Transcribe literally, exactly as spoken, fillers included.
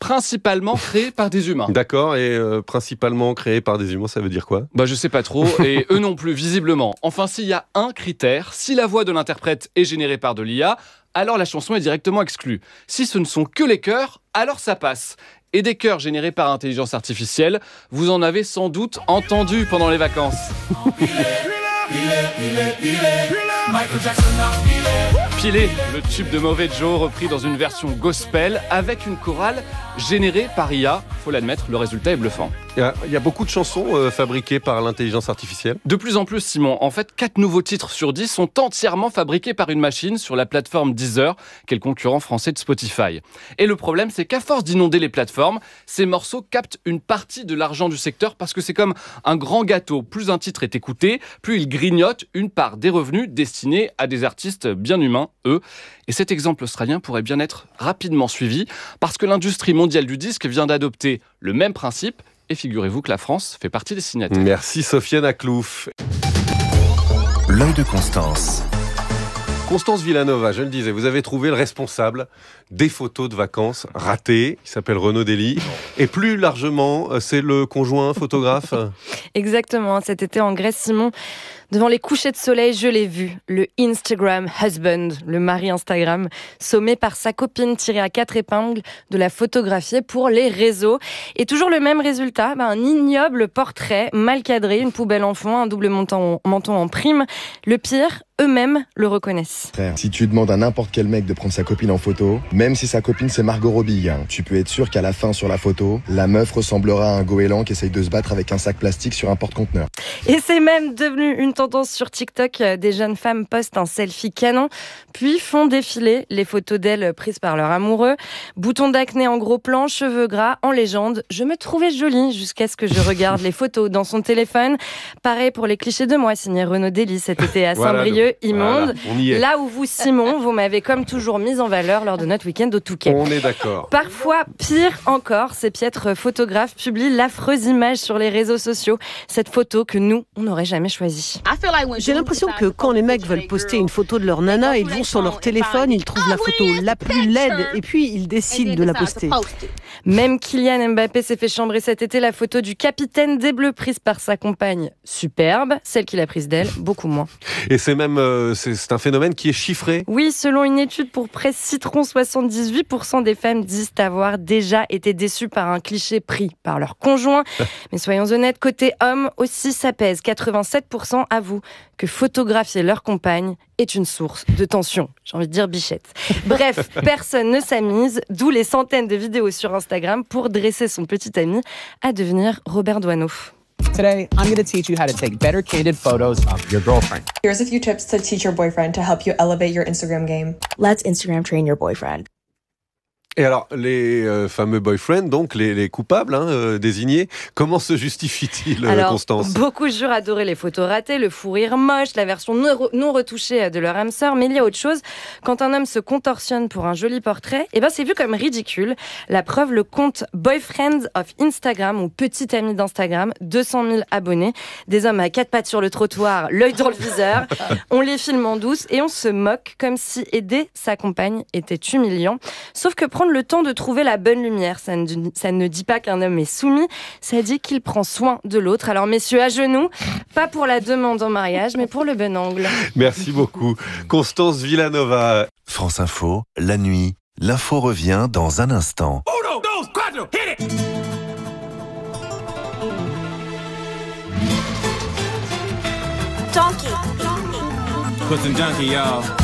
principalement créés par des humains. D'accord, et euh, principalement créés par des humains, ça veut dire quoi ? Bah je sais pas trop, et eux non plus visiblement. Enfin, s'il y a un critère, si la voix de l'interprète est générée par de l'I A, alors la chanson est directement exclue. Si ce ne sont que les chœurs, alors ça passe. Et des chœurs générés par intelligence artificielle, vous en avez sans doute entendu pendant les vacances. Pilé, le tube de Mauvais Joe repris dans une version gospel avec une chorale générée par I A. Faut l'admettre, le résultat est bluffant. Il y a, il y a beaucoup de chansons euh, fabriquées par l'intelligence artificielle. De plus en plus, Simon. En fait, quatre nouveaux titres sur dix sont entièrement fabriqués par une machine sur la plateforme Deezer, qui est le concurrent français de Spotify. Et le problème, c'est qu'à force d'inonder les plateformes, ces morceaux captent une partie de l'argent du secteur parce que c'est comme un grand gâteau. Plus un titre est écouté, plus il grignote une part des revenus destinés à des artistes bien humains, eux. Et cet exemple australien pourrait bien être rapidement suivi parce que l'industrie mondiale du disque vient d'adopter le même principe. Et figurez-vous que la France fait partie des signataires. Merci Sofiane Aklouf. L'œil de Constance. Constance Villanova, je le disais, vous avez trouvé le responsable des photos de vacances ratées. Il s'appelle Renaud Dely. Et plus largement, c'est le conjoint photographe. Exactement. Cet été en Grèce, Simon, devant les couchers de soleil, je l'ai vu. Le Instagram husband, le mari Instagram, sommé par sa copine tirée à quatre épingles de la photographier pour les réseaux. Et toujours le même résultat, bah, un ignoble portrait mal cadré, une poubelle en fond, un double menton, menton en prime. Le pire, eux-mêmes le reconnaissent. Frère, si tu demandes à n'importe quel mec de prendre sa copine en photo, même si sa copine c'est Margot Robbie, hein, tu peux être sûr qu'à la fin sur la photo, la meuf ressemblera à un goéland qui essaye de se battre avec un sac plastique sur un porte-conteneur. Et c'est même devenu une tendance sur TikTok. Des jeunes femmes postent un selfie canon, puis font défiler les photos d'elles prises par leur amoureux. Bouton d'acné en gros plan, cheveux gras, en légende. Je me trouvais jolie jusqu'à ce que je regarde les photos dans son téléphone. Pareil pour les clichés de moi, signé Renaud Dely cet été à Voilà, Saint-Brieuc. Immonde. Voilà, là où vous, Simon, vous m'avez comme toujours mise en valeur lors de notre week-end au Touquet. On est d'accord. Parfois, pire encore, ces piètres photographes publient l'affreuse image sur les réseaux sociaux. Cette photo que nous, on n'aurait jamais choisie. J'ai l'impression que quand les mecs veulent poster une photo de leur nana, ils vont sur leur téléphone, ils trouvent la photo la plus laide et puis ils décident de la poster. Même Kylian Mbappé s'est fait chambrer cet été. La photo du capitaine des Bleus prise par sa compagne, superbe. Celle qu'il a prise d'elle, beaucoup moins. Et c'est même euh, c'est, c'est un phénomène qui est chiffré. Oui, selon une étude pour Presse Citron, soixante-dix-huit pour cent des femmes disent avoir déjà été déçues par un cliché pris par leur conjoint. Mais soyons honnêtes, côté homme aussi, ça pèse. quatre-vingt-sept pour cent avouent que photographier leur compagne est une source de tension. J'ai envie de dire bichette. Bref, personne ne s'amise, d'où les centaines de vidéos sur Instagram pour dresser son petit ami à devenir Robert Doisneau. Today, I'm going to teach you how to take better candid photos of your girlfriend. Here's a few tips to teach your boyfriend to help you elevate your Instagram game. Let's Instagram train your boyfriend. Et alors, les euh, fameux boyfriends, donc les, les coupables hein, euh, désignés, comment se justifient-ils, alors, Constance ? Beaucoup jurent adorer les photos ratées, le fou rire moche, la version non retouchée de leur âme sœur. Mais il y a autre chose. Quand un homme se contorsionne pour un joli portrait, eh ben c'est vu comme ridicule. La preuve, le compte Boyfriends of Instagram, ou Petit Ami d'Instagram, deux cent mille abonnés. Des hommes à quatre pattes sur le trottoir, l'œil dans le viseur. On les filme en douce et on se moque comme si aider sa compagne était humiliant. Sauf que prendre le temps de trouver la bonne lumière, ça ne, ça ne dit pas qu'un homme est soumis, ça dit qu'il prend soin de l'autre. Alors messieurs, à genoux, pas pour la demande en mariage, mais pour le bon angle. Merci beaucoup. Constance Villanova. France Info, la nuit, l'info revient dans un instant. Uno, dos, cuatro, hit it! Donkey. Put some junkie, y'all.